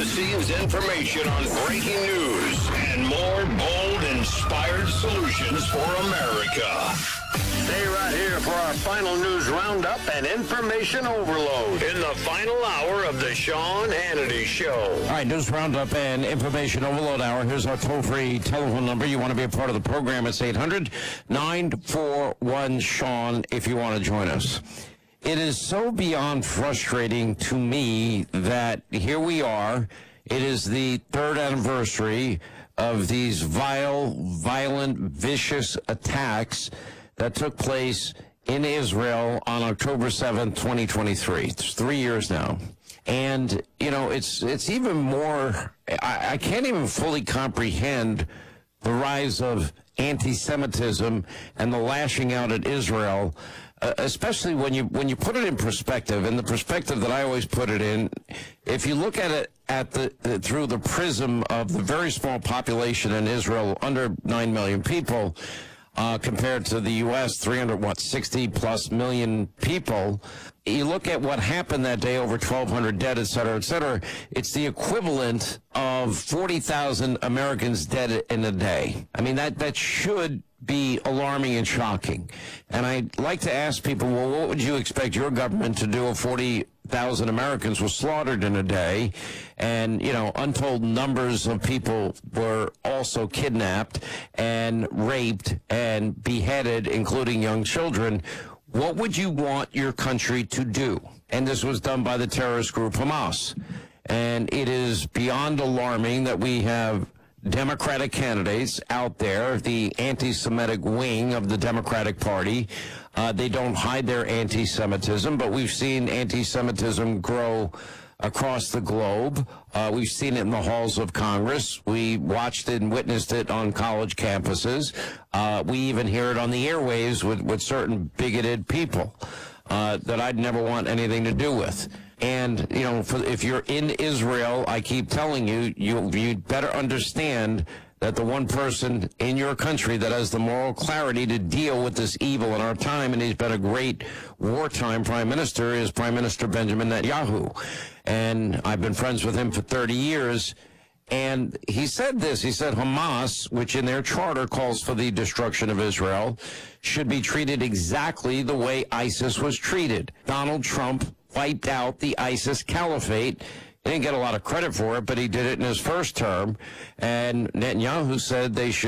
behind-the-scenes information on breaking news and more bold, inspired solutions for America. Stay right here for our final news roundup and information overload in the final hour of the Sean Hannity Show. All right, news roundup and information overload hour. Here's our toll-free telephone number. You want to be a part of the program, it's 800-941-SEAN if you want to join us. It is so beyond frustrating to me that here we are. It is the third anniversary of these vile, violent, vicious attacks that took place in Israel on October 7th, 2023. It's 3 years now. And, you know, it's even more, I can't even fully comprehend the rise of anti-Semitism and the lashing out at Israel, especially when you put it in perspective, and the perspective that I always put it in, if you look at it through the prism of the very small population in Israel, under 9 million people, compared to the U.S., 60-plus million people. You look at what happened that day, over 1,200 dead, et cetera, et cetera. It's the equivalent of 40,000 Americans dead in a day. I mean, that should be alarming and shocking. And I'd like to ask people, well, what would you expect your government to do if 40,000 Americans were slaughtered in a day, and, you know, untold numbers of people were also kidnapped and raped and beheaded, including young children? What would you want your country to do? And this was done by the terrorist group Hamas. And it is beyond alarming that we have Democratic candidates out there, the anti-Semitic wing of the Democratic Party. They don't hide their anti-Semitism, but we've seen anti-Semitism grow across the globe. We've seen it in the halls of Congress. We watched it and witnessed it on college campuses. We even hear it on the airwaves with certain bigoted people that I'd never want anything to do with. And, you know, if you're in Israel, I keep telling you, you'd better understand that the one person in your country that has the moral clarity to deal with this evil in our time, and he's been a great wartime prime minister, is Prime Minister Benjamin Netanyahu. And I've been friends with him for 30 years. And he said this, he said Hamas, which in their charter calls for the destruction of Israel, should be treated exactly the way ISIS was treated. Donald Trump wiped out the ISIS caliphate. He didn't get a lot of credit for it, but he did it in his first term. And Netanyahu said they should